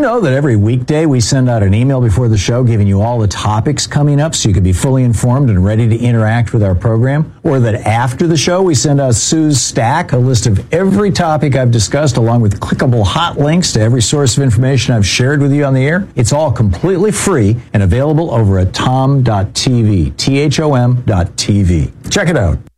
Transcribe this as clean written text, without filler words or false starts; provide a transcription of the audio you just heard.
know that every weekday we send out an email before the show giving you all the topics coming up so you can be fully informed and ready to interact with our program? Or that after the show we send out Sue's Stack, a list of every topic I've discussed along with clickable hot links to every source of information I've shared with you on the air? It's all completely free and available over at tom.tv, THOM.tv. Check it out.